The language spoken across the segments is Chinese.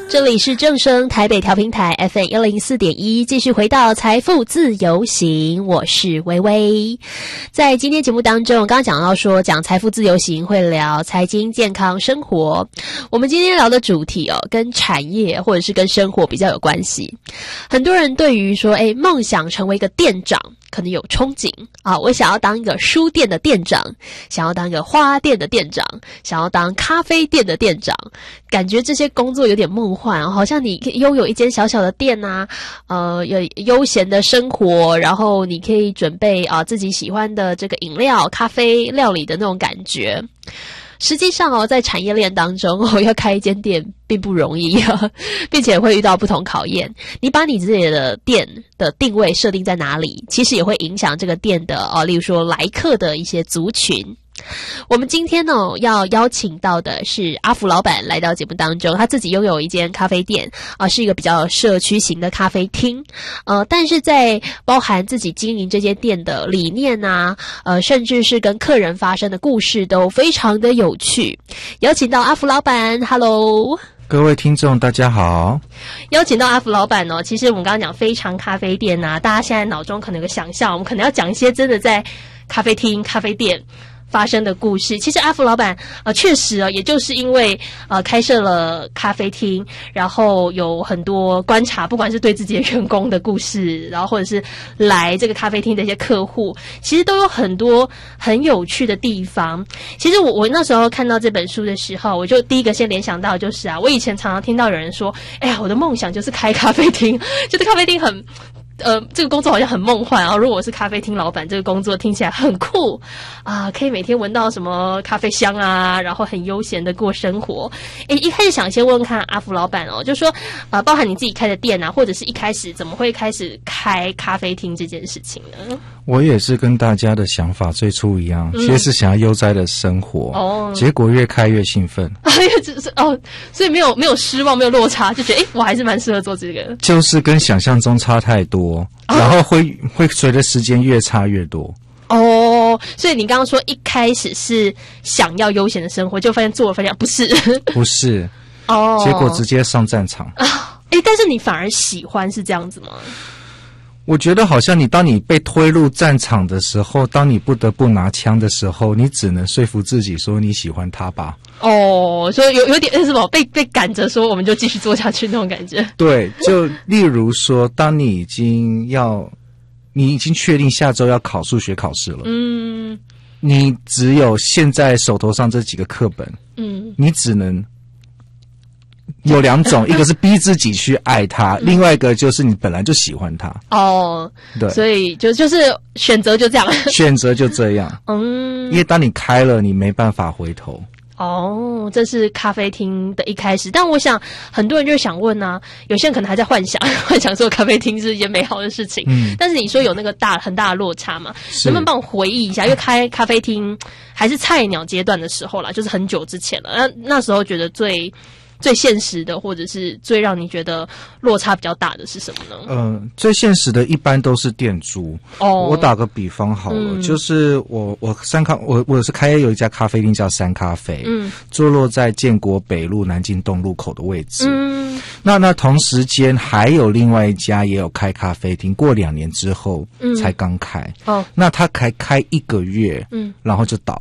这里是正声台北调频台 FM 104.1，继续回到财富自由行，我是薇薇。在今天节目当中，刚刚讲到说讲财富自由行会聊财经、健康、生活。我们今天聊的主题跟产业或者是跟生活比较有关系。很多人对于说梦想成为一个店长可能有憧憬啊，我想要当一个书店的店长，想要当一个花店的店长，想要当咖啡店的店长，感觉这些工作有点梦幻，好像你拥有一间小小的店啊，有悠闲的生活，然后你可以准备自己喜欢的这个饮料、咖啡、料理的那种感觉。实际上在产业链当中要开一间店并不容易并且会遇到不同考验。你把你自己的店的定位设定在哪里，其实也会影响这个店的例如说来客的一些族群。我们今天呢要邀请到的是阿福老板来到节目当中，他自己拥有一间咖啡店是一个比较社区型的咖啡厅，但是在包含自己经营这间店的理念啊，甚至是跟客人发生的故事都非常的有趣。邀请到阿福老板 ，Hello。 各位听众大家好。 邀请到阿福老板其实我们刚刚讲非常咖啡店啊，大家现在脑中可能有个想象，我们可能要讲一些真的在咖啡厅、咖啡店发生的故事。其实阿福老板确实也就是因为开设了咖啡厅，然后有很多观察，不管是对自己的员工的故事，然后或者是来这个咖啡厅的一些客户，其实都有很多很有趣的地方。其实我那时候看到这本书的时候，我就第一个先联想到就是我以前常常听到有人说，哎呀，我的梦想就是开咖啡厅，觉得咖啡厅很这个工作好像很梦幻如果我是咖啡厅老板，这个工作听起来很酷可以每天闻到什么咖啡香啊，然后很悠闲的过生活。一开始想先问问看阿福老板就说包含你自己开的店啊，或者是一开始怎么会开始开咖啡厅这件事情呢？ 我也是跟大家的想法最初一样，其实是想要悠哉的生活结果越开越兴奋所以没有失望，没有落差，就觉得我还是蛮适合做这个， 就是跟想象中差太多然后会随着时间越差越多所以你刚刚说一开始是想要悠闲的生活，就发现做了发现不是结果直接上战场但是你反而喜欢是这样子吗？ 我觉得好像当你被推入战场的时候，当你不得不拿枪的时候，你只能说服自己说你喜欢他吧所以有点什么被赶着说我们就继续做下去那种感觉。 对，就例如说当你已经确定下周要考数学考试了你只有现在手头上这几个课本你只能有两种一个是逼自己去爱他另外一个就是你本来就喜欢他对， 所以就是选择就这样选择就这样因为当你开了你没办法回头这是咖啡厅的一开始。但我想很多人就想问有些人可能还在幻想说咖啡厅是一件美好的事情但是你说有那个很大的落差嘛，能不能帮我回忆一下？因为开咖啡厅还是菜鸟阶段的时候啦，就是很久之前了，那时候觉得最现实的或者是最让你觉得落差比较大的是什么呢？ 最现实的一般都是店租我打个比方好了就是我是有一家咖啡厅叫三咖啡坐落在建国北路南京东路口的位置那同时间还有另外一家也有开咖啡厅，过2年之后才刚开那他开1个月然后就倒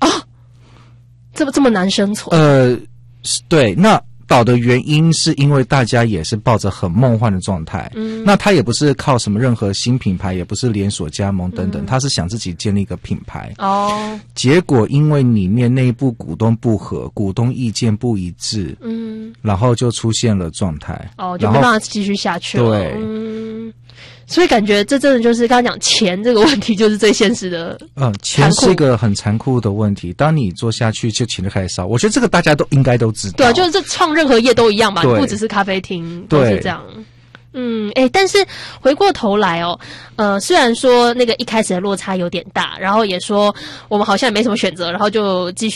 这么难生存对，那倒的原因是因为大家也是抱着很梦幻的状态那他也不是靠什么任何新品牌，也不是连锁加盟等等他是想自己建立一个品牌结果因为里面内部股东不合，股东意见不一致然后就出现了状态就没办法继续下去了对所以感觉这真的就是刚刚讲钱这个问题就是最现实的钱是一个很残酷的问题，当你做下去就钱就开始烧，我觉得这个大家都应该都知道对就是这创任何业都一样嘛，不只是咖啡厅都是这样但是回过头来虽然说那个一开始的落差有点大，然后也说我们好像也没什么选择，然后就继续